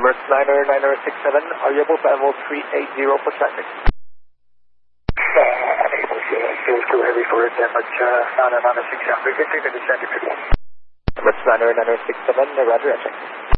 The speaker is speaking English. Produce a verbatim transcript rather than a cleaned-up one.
Emirates niner niner six seven, are you able to level three eight zero for traffic? Uh, unable to, it feels too heavy for it, Emirates uh, niner niner six seven, we can take the descent if you want. Emirates niner niner six seven, roger, check.